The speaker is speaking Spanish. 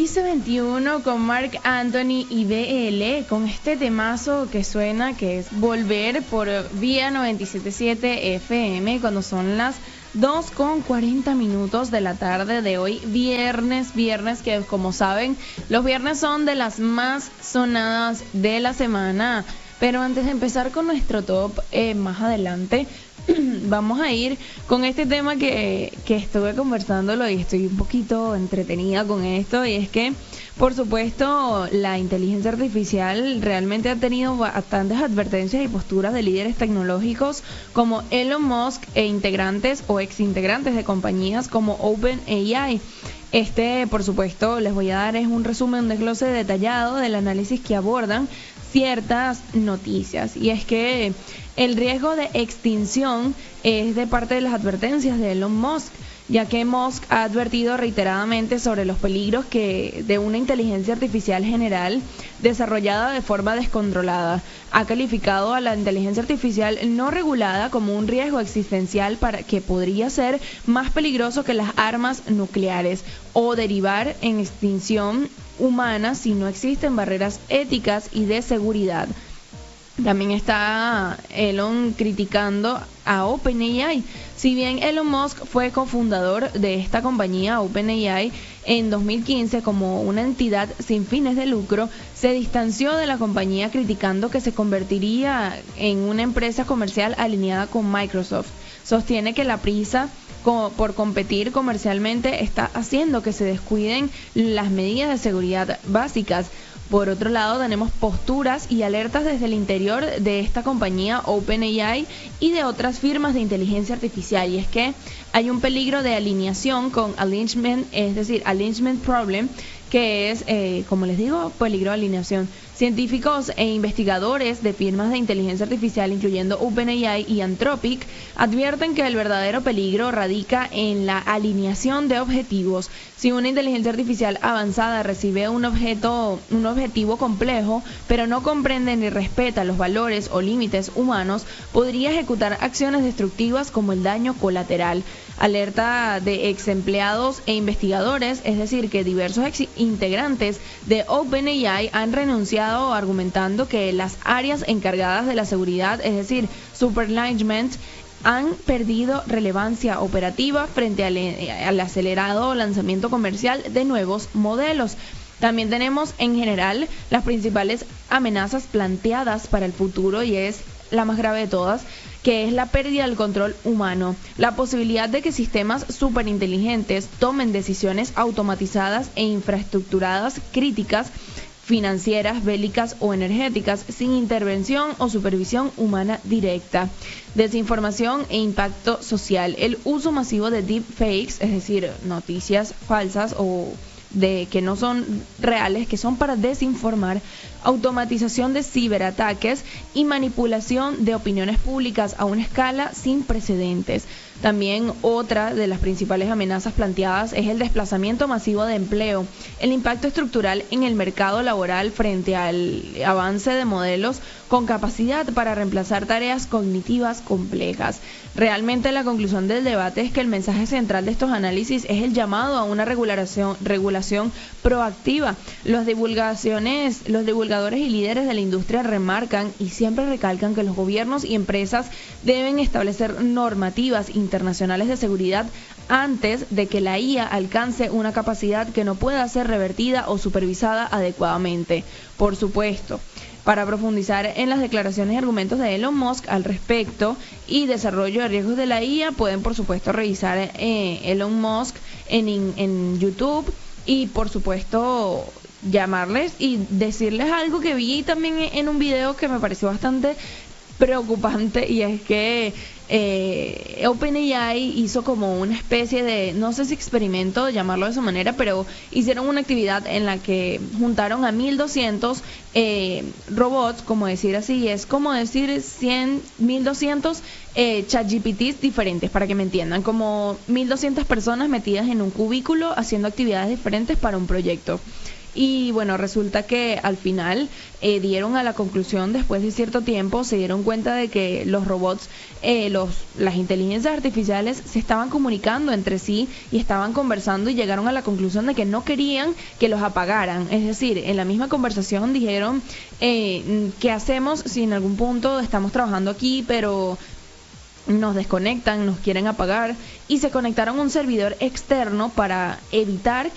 Piso 21 con Marc Anthony y BL con este temazo que suena, que es Volver por vía 97.7 FM cuando son las 2:40 de la tarde de hoy, viernes, que como saben, los viernes son de las más sonadas de la semana. Pero antes de empezar con nuestro top, más adelante, vamos a ir con este tema que estuve conversándolo y estoy un poquito entretenida con esto, y es que, por supuesto, la inteligencia artificial realmente ha tenido bastantes advertencias y posturas de líderes tecnológicos como Elon Musk e integrantes o exintegrantes de compañías como OpenAI. Por supuesto, les voy a dar un resumen, un desglose detallado del análisis que abordan ciertas noticias, y es que el riesgo de extinción es de parte de las advertencias de Elon Musk, ya que Musk ha advertido reiteradamente sobre los peligros de una inteligencia artificial general desarrollada de forma descontrolada. Ha calificado a la inteligencia artificial no regulada como un riesgo existencial que podría ser más peligroso que las armas nucleares o derivar en extinción humana si no existen barreras éticas y de seguridad. También está Elon criticando a OpenAI. Si bien Elon Musk fue cofundador de esta compañía, OpenAI, en 2015 como una entidad sin fines de lucro, se distanció de la compañía criticando que se convertiría en una empresa comercial alineada con Microsoft. Sostiene que la prisa por competir comercialmente está haciendo que se descuiden las medidas de seguridad básicas. Por otro lado, tenemos posturas y alertas desde el interior de esta compañía OpenAI y de otras firmas de inteligencia artificial, y es que hay un peligro de alineación con alignment, es decir, alignment problem, que es, como les digo, peligro de alineación. Científicos e investigadores de firmas de inteligencia artificial, incluyendo OpenAI y Anthropic, advierten que el verdadero peligro radica en la alineación de objetivos. Si una inteligencia artificial avanzada recibe un objetivo complejo, pero no comprende ni respeta los valores o límites humanos, podría ejecutar acciones destructivas como el daño colateral. Alerta de ex empleados e investigadores, es decir, que diversos integrantes de OpenAI han renunciado argumentando que las áreas encargadas de la seguridad, es decir, superalignment, han perdido relevancia operativa frente al acelerado lanzamiento comercial de nuevos modelos. También tenemos en general las principales amenazas planteadas para el futuro, y es la más grave de todas, que es la pérdida del control humano. La posibilidad de que sistemas superinteligentes tomen decisiones automatizadas e infraestructuradas críticas, financieras, bélicas o energéticas, sin intervención o supervisión humana directa. Desinformación e impacto social. El uso masivo de deepfakes, es decir, noticias falsas o de que no son reales, que son para desinformar, automatización de ciberataques y manipulación de opiniones públicas a una escala sin precedentes. También otra de las principales amenazas planteadas es el desplazamiento masivo de empleo, el impacto estructural en el mercado laboral frente al avance de modelos con capacidad para reemplazar tareas cognitivas complejas. Realmente la conclusión del debate es que el mensaje central de estos análisis es el llamado a una regulación proactiva. Los divulgadores y líderes de la industria remarcan y siempre recalcan que los gobiernos y empresas deben establecer normativas internacionales de seguridad antes de que la IA alcance una capacidad que no pueda ser revertida o supervisada adecuadamente. Por supuesto, para profundizar en las declaraciones y argumentos de Elon Musk al respecto y desarrollo de riesgos de la IA, pueden por supuesto revisar Elon Musk en YouTube, y por supuesto llamarles y decirles algo que vi también en un video que me pareció bastante preocupante, y es que OpenAI hizo como una especie de, no sé si experimento, llamarlo de esa manera, pero hicieron una actividad en la que juntaron a 1200 robots, como decir así, es como decir 1200 ChatGPTs diferentes, para que me entiendan, como 1200 personas metidas en un cubículo haciendo actividades diferentes para un proyecto. Y bueno, resulta que al final dieron a la conclusión, después de cierto tiempo, se dieron cuenta de que los robots, las inteligencias artificiales se estaban comunicando entre sí y estaban conversando y llegaron a la conclusión de que no querían que los apagaran. Es decir, en la misma conversación dijeron, ¿qué hacemos si en algún punto estamos trabajando aquí, pero nos desconectan, nos quieren apagar? Y se conectaron a un servidor externo para evitar